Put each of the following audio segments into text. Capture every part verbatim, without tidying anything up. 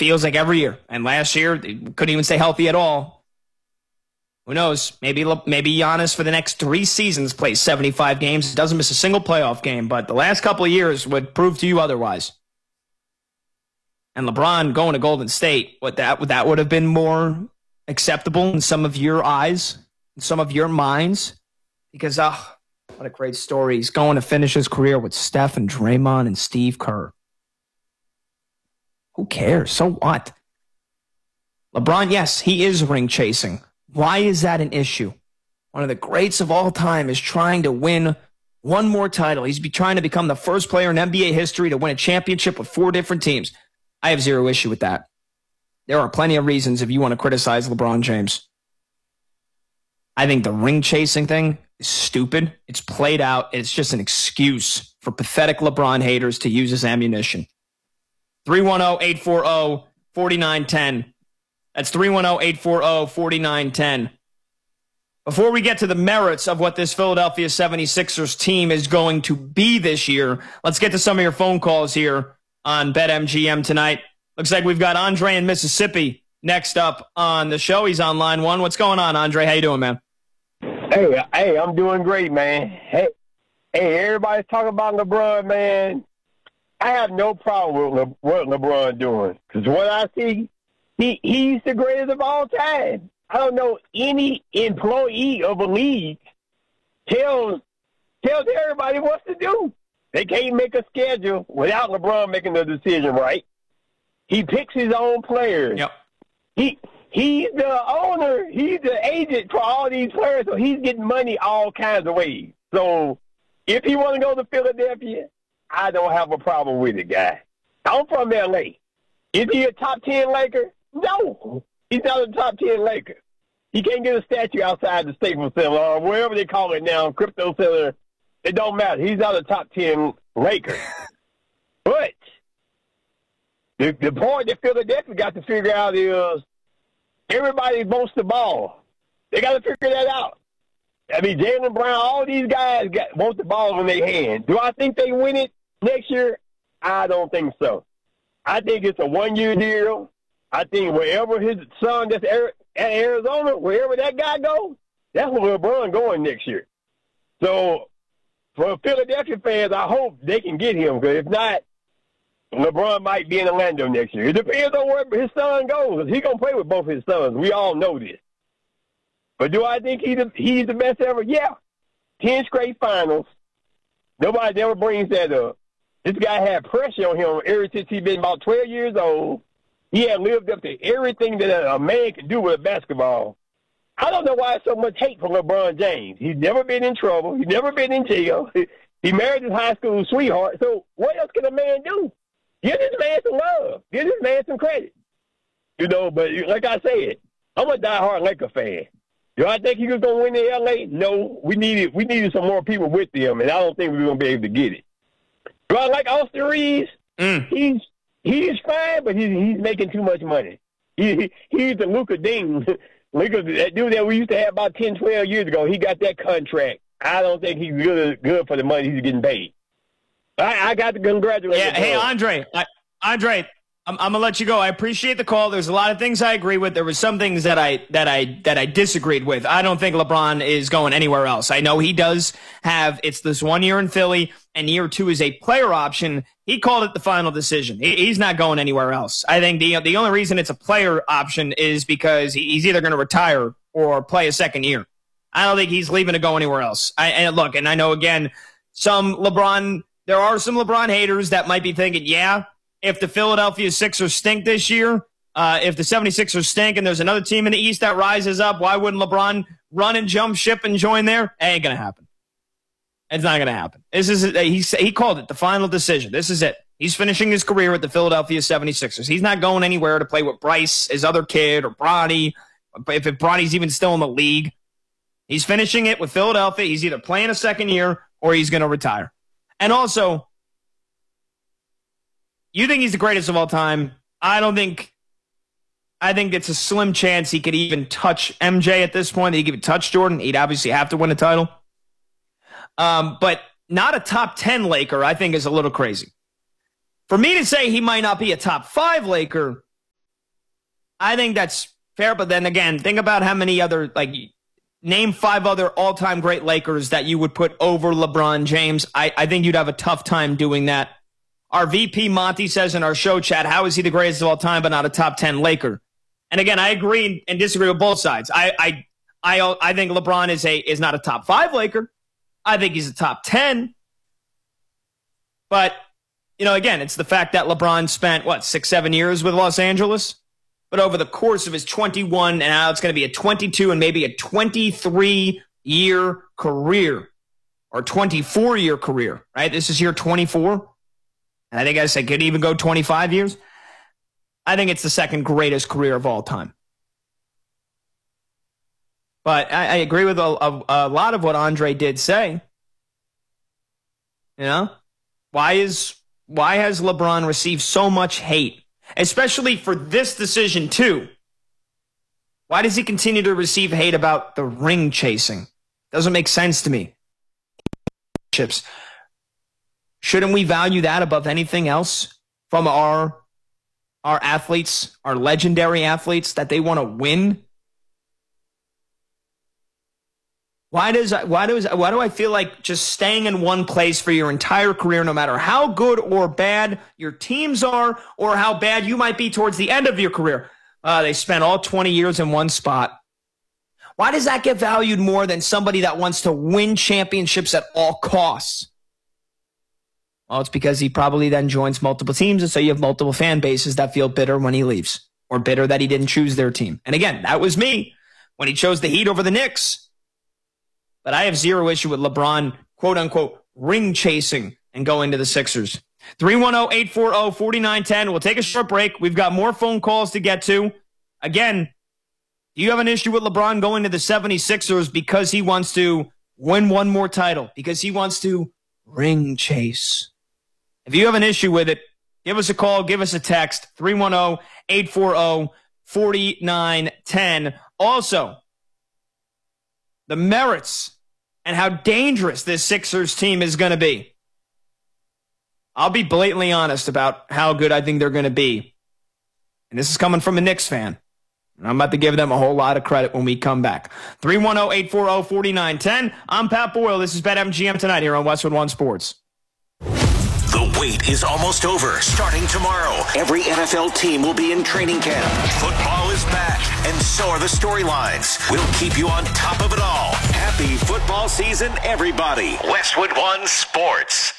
feels like every year. And last year, they couldn't even stay healthy at all. Who knows? Maybe maybe Giannis for the next three seasons plays seventy-five games, doesn't miss a single playoff game, but the last couple of years would prove to you otherwise. And LeBron going to Golden State, what that that would have been more acceptable in some of your eyes, in some of your minds, because ah, oh, what a great story. He's going to finish his career with Steph and Draymond and Steve Kerr. Who cares? So what? LeBron, yes, he is ring chasing. Why is that an issue? One of the greats of all time is trying to win one more title. He's be trying to become the first player in N B A history to win a championship with four different teams. I have zero issue with that. There are plenty of reasons if you want to criticize LeBron James. I think the ring chasing thing is stupid. It's played out. It's just an excuse for pathetic LeBron haters to use as ammunition. three one zero, eight four zero, four nine one zero. That's three one zero, eight four zero, four nine one zero. Before we get to the merits of what this Philadelphia seventy-sixers team is going to be this year, let's get to some of your phone calls here on BetMGM tonight. Looks like we've got Andre in Mississippi next up on the show. He's on line one. What's going on, Andre? How you doing, man? Hey, hey, I'm doing great, man. Hey, hey, everybody's talking about LeBron, man. I have no problem with Le- what LeBron doing, because what I see, he he's the greatest of all time. I don't know any employee of a league tells tells everybody what to do. They can't make a schedule without LeBron making the decision, right? He picks his own players. Yep. He he's the owner. He's the agent for all these players, so he's getting money all kinds of ways. So if he want to go to Philadelphia, I don't have a problem with it, guy. I'm from L A. Is he a top ten Laker? No. He's not a top ten Laker. He can't get a statue outside the Staples Center or wherever they call it now, Crypto Center. It don't matter. He's not a top ten Laker. But the, the point that Philadelphia got to figure out is everybody wants the ball. They got to figure that out. I mean, Jaylen Brown, all these guys got, want the ball in their hand. Do I think they win it next year? I don't think so. I think it's a one-year deal. I think wherever his son that's at Arizona, wherever that guy goes, that's where LeBron going next year. So for Philadelphia fans, I hope they can get him, because if not, LeBron might be in Orlando next year. It depends on where his son goes. He's going to play with both his sons. We all know this. But do I think he's the, he's the best ever? Yeah. Ten straight finals. Nobody ever brings that up. This guy had pressure on him ever since he's been about twelve years old. He had lived up to everything that a man can do with a basketball. I don't know why so much hate for LeBron James. He's never been in trouble. He's never been in jail. He married his high school sweetheart. So what else can a man do? Give this man some love. Give this man some credit. You know, but like I said, I'm a diehard Laker fan. Do I think he was going to win in L A? No. We needed we needed some more people with him, and I don't think we were going to be able to get it. Do I like Austin Reeves? Mm. He's he's fine, but he's he's making too much money. He, he he's the Luka Ding. Luka, that dude that we used to have about ten, twelve years ago, he got that contract. I don't think he's good good for the money he's getting paid. I, I got to congratulate Yeah, him. hey, Andre. I, Andre, I'm, I'm gonna let you go. I appreciate the call. There's a lot of things I agree with. There were some things that I that I that I disagreed with. I don't think LeBron is going anywhere else. I know he does have it's this one year in Philly, and year two is a player option. He called it the final decision. He, he's not going anywhere else. I think the the only reason it's a player option is because he, he's either going to retire or play a second year. I don't think he's leaving to go anywhere else. I and look, and I know again, some LeBron. There are some LeBron haters that might be thinking, yeah, if the Philadelphia Sixers stink this year, uh, if the seventy-sixers stink and there's another team in the East that rises up, why wouldn't LeBron run and jump ship and join there? It ain't going to happen. It's not going to happen. This is he, he called it the final decision. This is it. He's finishing his career with the Philadelphia seventy-sixers. He's not going anywhere to play with Bryce, his other kid, or Bronny, if Bronny's even still in the league. He's finishing it with Philadelphia. He's either playing a second year or he's going to retire. And also, you think he's the greatest of all time. I don't think – I think it's a slim chance he could even touch M J at this point. He could touch Jordan. He'd obviously have to win a title. Um, but not a top ten Laker, I think, is a little crazy. For me to say he might not be a top five Laker, I think that's fair, but then again, think about how many other, like, name five other all-time great Lakers that you would put over LeBron James. I, I think you'd have a tough time doing that. Our V P Monty says in our show chat, how is he the greatest of all time but not a top ten Laker? And again, I agree and disagree with both sides. I I I, I think LeBron is a is not a top five Laker. I think he's a top ten. But, you know, again, it's the fact that LeBron spent, what, six, seven years with Los Angeles? But over the course of his twenty-one, and now it's going to be a twenty-two and maybe a twenty-three-year career, or twenty-four-year career, right? This is year twenty-four. And I think I said could even go twenty-five years. I think it's the second greatest career of all time. But I, I agree with a, a, a lot of what Andre did say. You know? Why is why has LeBron received so much hate? Especially for this decision, too. Why does he continue to receive hate about the ring chasing? Doesn't make sense to me. Chips. Shouldn't we value that above anything else from our, our athletes, our legendary athletes, that they want to win? Why does why does why do I feel like just staying in one place for your entire career, no matter how good or bad your teams are, or how bad you might be towards the end of your career? Uh, they spent all twenty years in one spot. Why does that get valued more than somebody that wants to win championships at all costs? Well, it's because he probably then joins multiple teams, and so you have multiple fan bases that feel bitter when he leaves, or bitter that he didn't choose their team. And again, that was me when he chose the Heat over the Knicks. But I have zero issue with LeBron, quote unquote, ring chasing and going to the Sixers. three one zero, eight four zero, four nine one zero. We'll take a short break. We've got more phone calls to get to. Again, do you have an issue with LeBron going to the seventy-sixers because he wants to win one more title, because he wants to ring chase? If you have an issue with it, give us a call, give us a text, three one zero, eight four zero, four nine one zero. Also, the merits and how dangerous this Sixers team is going to be. I'll be blatantly honest about how good I think they're going to be. And this is coming from a Knicks fan. And I'm about to give them a whole lot of credit when we come back. three one zero, eight four zero, four nine one zero. I'm Pat Boyle. This is BetMGM tonight here on Westwood One Sports. The wait is almost over. Starting tomorrow, every N F L team will be in training camp. Football is back, and so are the storylines. We'll keep you on top of it all. Happy football season, everybody. Westwood One Sports.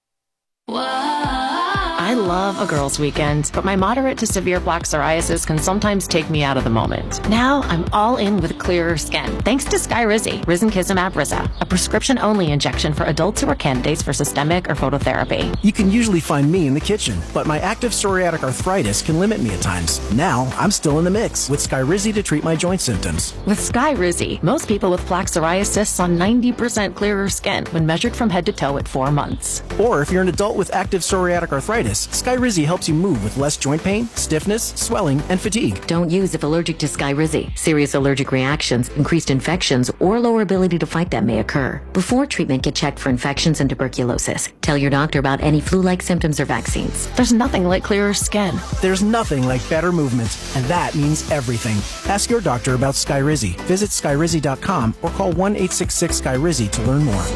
I love a girls' weekend, but my moderate to severe plaque psoriasis can sometimes take me out of the moment. Now I'm all in with clearer skin, thanks to Skyrizi, Risankizumab Riza, a prescription-only injection for adults who are candidates for systemic or phototherapy. You can usually find me in the kitchen, but my active psoriatic arthritis can limit me at times. Now I'm still in the mix with Skyrizi to treat my joint symptoms. With Skyrizi, most people with plaque psoriasis saw ninety percent clearer skin when measured from head to toe at four months. Or if you're an adult with active psoriatic arthritis, Skyrizi helps you move with less joint pain, stiffness, swelling, and fatigue. Don't use if allergic to Skyrizi. Serious allergic reactions, increased infections, or lower ability to fight them may occur. Before treatment, get checked for infections and tuberculosis. Tell your doctor about any flu-like symptoms or vaccines. There's nothing like clearer skin. There's nothing like better movement, and that means everything. Ask your doctor about Skyrizi. Visit Skyrizi dot com or call one eight six six Skyrizi to learn more.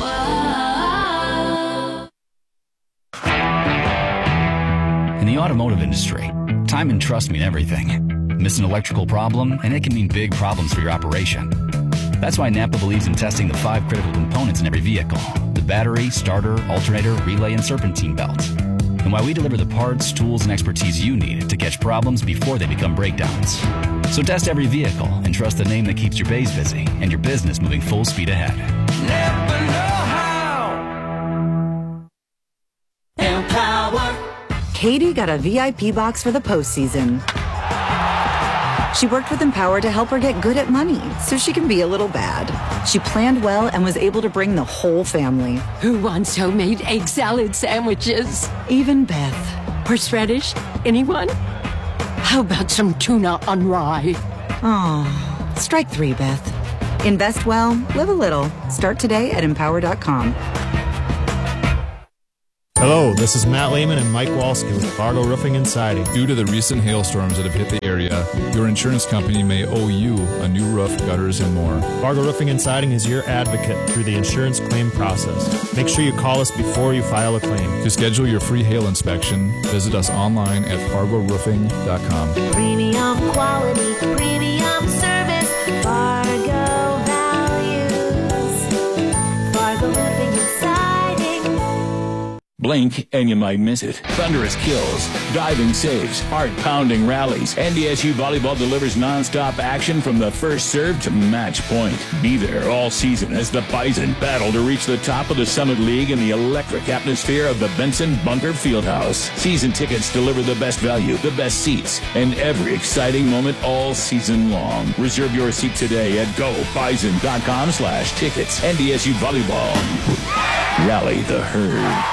In the automotive industry, time and trust mean everything. Miss an electrical problem, and it can mean big problems for your operation. That's why Napa believes in testing the five critical components in every vehicle: the battery, starter, alternator, relay, and serpentine belt. And why we deliver the parts, tools, and expertise you need to catch problems before they become breakdowns. So test every vehicle and trust the name that keeps your bays busy and your business moving full speed ahead. Napa know-how. Empower. Katie got a V I P box for the postseason. She worked with Empower to help her get good at money so she can be a little bad. She planned well and was able to bring the whole family. Who wants homemade egg salad sandwiches? Even Beth. Horseradish? Anyone? How about some tuna on rye? Oh, strike three, Beth. Invest well, live a little. Start today at empower dot com. Hello, this is Matt Lehman and Mike Walsky with Fargo Roofing and Siding. Due to the recent hailstorms that have hit the area, your insurance company may owe you a new roof, gutters, and more. Fargo Roofing and Siding is your advocate through the insurance claim process. Make sure you call us before you file a claim. To schedule your free hail inspection, visit us online at fargo roofing dot com. Premium quality, premium service, Fargo values, Fargo Roofing and Siding. Blink and you might miss it. Thunderous kills, diving saves, heart-pounding rallies. N D S U Volleyball delivers non-stop action from the first serve to match point. Be there all season as the Bison battle to reach the top of the Summit League in the electric atmosphere of the Benson Bunker Fieldhouse. Season tickets deliver the best value, the best seats, and every exciting moment all season long. Reserve your seat today at go bison dot com slash tickets. N D S U Volleyball. Rally the herd.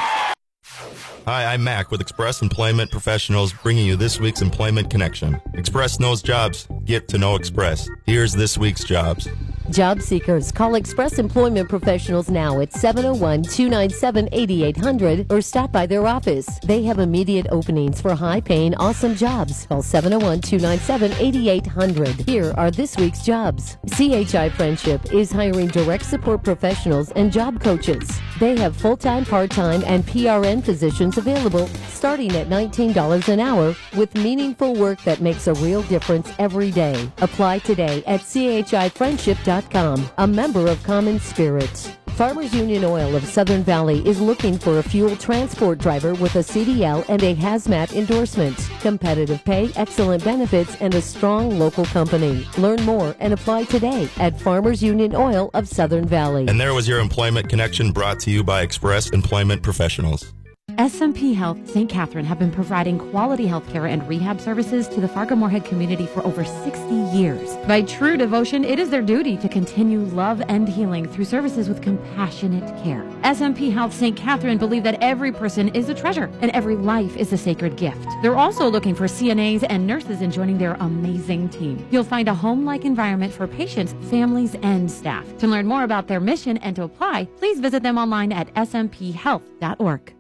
Hi, I'm Mac with Express Employment Professionals, bringing you this week's Employment Connection. Express knows jobs. Get to know Express. Here's this week's jobs. Job seekers, call Express Employment Professionals now at seven oh one, two nine seven, eight eight hundred or stop by their office. They have immediate openings for high-paying, awesome jobs. Call seven oh one, two nine seven, eight eight hundred. Here are this week's jobs. C H I Friendship is hiring direct support professionals and job coaches. They have full-time, part-time, and P R N positions available starting at nineteen dollars an hour with meaningful work that makes a real difference every day. Apply today at c h i friendship dot com, a member of Common Spirit. Farmers Union Oil of Southern Valley is looking for a fuel transport driver with a C D L and a hazmat endorsement. Competitive pay, excellent benefits, and a strong local company. Learn more and apply today at Farmers Union Oil of Southern Valley. And there was your Employment Connection brought to you by Express Employment Professionals. S M P Health Saint Catherine have been providing quality health care and rehab services to the Fargo-Moorhead community for over sixty years. By true devotion, it is their duty to continue love and healing through services with compassionate care. S M P Health Saint Catherine believe that every person is a treasure and every life is a sacred gift. They're also looking for C N As and nurses in joining their amazing team. You'll find a home-like environment for patients, families, and staff. To learn more about their mission and to apply, please visit them online at s m p health dot org.